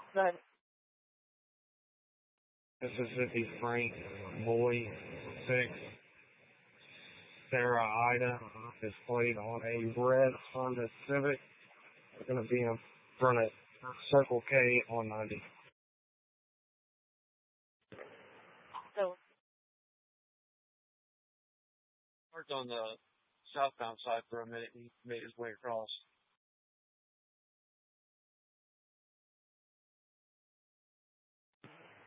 Good. Mississippi Frank, Boy, 6, Sarah Ida is played on a red Honda Civic. It's going to be in front of Circle K on 90. So, Parked on the southbound side for a minute. He made his way across.